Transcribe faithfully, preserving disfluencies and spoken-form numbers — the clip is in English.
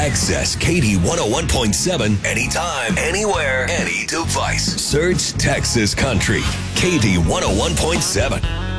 Access K D one oh one point seven anytime, anywhere, any device. Search Texas Country. K D one oh one point seven.